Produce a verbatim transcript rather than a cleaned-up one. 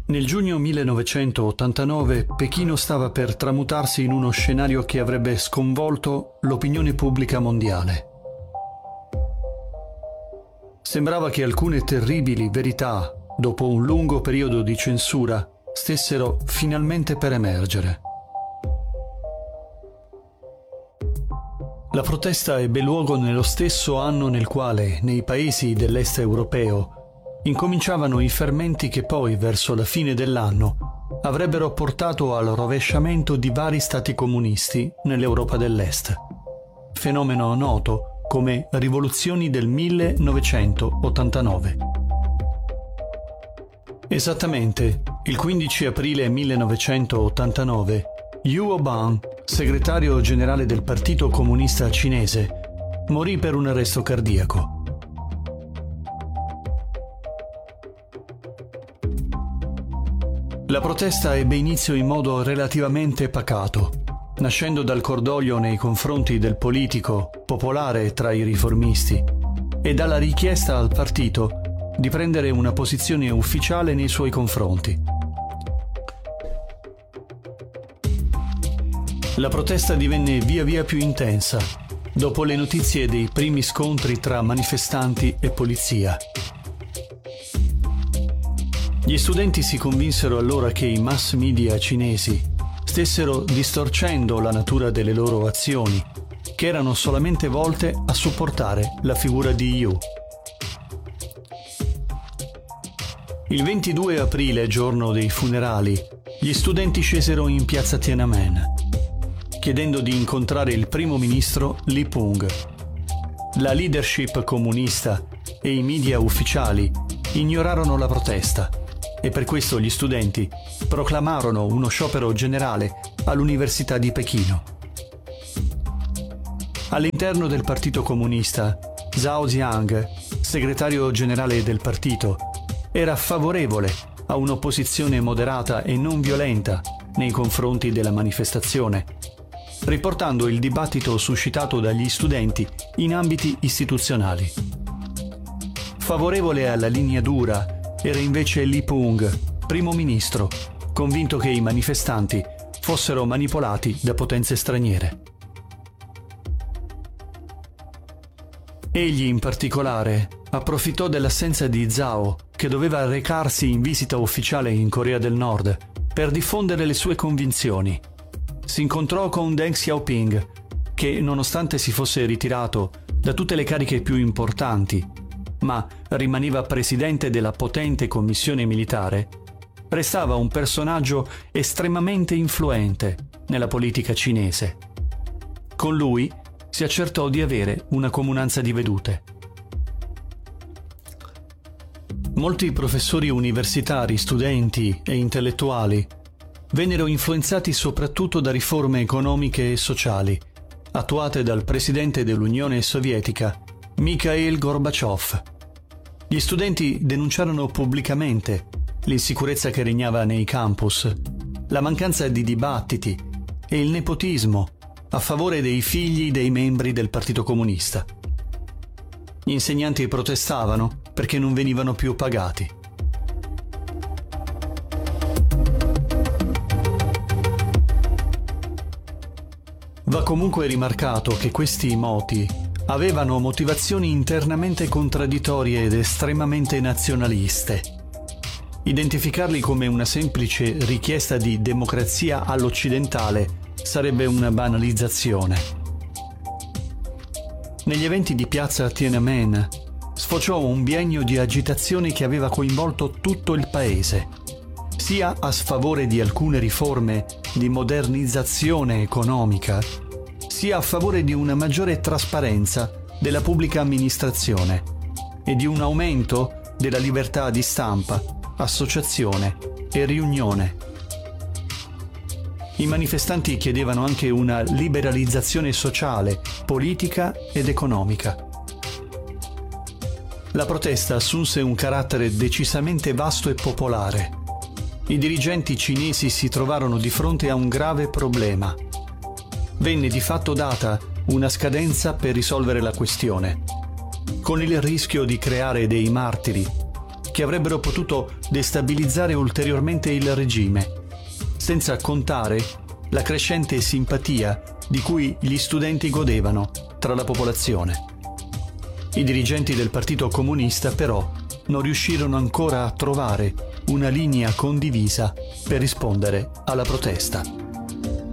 Nel giugno millenovecentottantanove Pechino stava per tramutarsi in uno scenario che avrebbe sconvolto l'opinione pubblica mondiale. Sembrava che alcune terribili verità, dopo un lungo periodo di censura, stessero finalmente per emergere. La protesta ebbe luogo nello stesso anno nel quale, nei paesi dell'est europeo, incominciavano i fermenti che poi, verso la fine dell'anno, avrebbero portato al rovesciamento di vari stati comunisti nell'Europa dell'Est. Fenomeno noto come rivoluzioni del millenovecentottantanove. Esattamente, il quindici aprile millenovecentottantanove, Yuo Ban, segretario generale del Partito Comunista Cinese, morì per un arresto cardiaco. La protesta ebbe inizio in modo relativamente pacato, nascendo dal cordoglio nei confronti del politico popolare tra i riformisti e dalla richiesta al partito di prendere una posizione ufficiale nei suoi confronti. La protesta divenne via via più intensa dopo le notizie dei primi scontri tra manifestanti e polizia. Gli studenti si convinsero allora che i mass media cinesi stessero distorcendo la natura delle loro azioni, che erano solamente volte a supportare la figura di Yu. Il ventidue aprile, giorno dei funerali, gli studenti scesero in piazza Tiananmen, chiedendo di incontrare il primo ministro Li Peng. La leadership comunista e i media ufficiali ignorarono la protesta e per questo gli studenti proclamarono uno sciopero generale all'Università di Pechino. All'interno del Partito Comunista, Zhao Ziang, segretario generale del partito, era favorevole a un'opposizione moderata e non violenta nei confronti della manifestazione, riportando il dibattito suscitato dagli studenti in ambiti istituzionali. Favorevole alla linea dura era invece Li Peng, primo ministro, convinto che i manifestanti fossero manipolati da potenze straniere. Egli, in particolare, approfittò dell'assenza di Zhao, che doveva recarsi in visita ufficiale in Corea del Nord, per diffondere le sue convinzioni. Si incontrò con Deng Xiaoping, che, nonostante si fosse ritirato da tutte le cariche più importanti, ma rimaneva presidente della potente commissione militare, restava un personaggio estremamente influente nella politica cinese. Con lui si accertò di avere una comunanza di vedute. Molti professori universitari, studenti e intellettuali vennero influenzati soprattutto da riforme economiche e sociali attuate dal presidente dell'Unione Sovietica, Mikhail Gorbaciov. Gli studenti denunciarono pubblicamente l'insicurezza che regnava nei campus, la mancanza di dibattiti e il nepotismo a favore dei figli dei membri del Partito Comunista. Gli insegnanti protestavano perché non venivano più pagati. Va comunque rimarcato che questi moti avevano motivazioni internamente contraddittorie ed estremamente nazionaliste. Identificarli come una semplice richiesta di democrazia all'occidentale sarebbe una banalizzazione. Negli eventi di piazza Tiananmen sfociò un biennio di agitazione che aveva coinvolto tutto il paese, sia a sfavore di alcune riforme di modernizzazione economica, sia a favore di una maggiore trasparenza della pubblica amministrazione e di un aumento della libertà di stampa, associazione e riunione. I manifestanti chiedevano anche una liberalizzazione sociale, politica ed economica. La protesta assunse un carattere decisamente vasto e popolare. I dirigenti cinesi si trovarono di fronte a un grave problema. Venne di fatto data una scadenza per risolvere la questione, con il rischio di creare dei martiri che avrebbero potuto destabilizzare ulteriormente il regime, senza contare la crescente simpatia di cui gli studenti godevano tra la popolazione. I dirigenti del Partito Comunista però non riuscirono ancora a trovare una linea condivisa per rispondere alla protesta.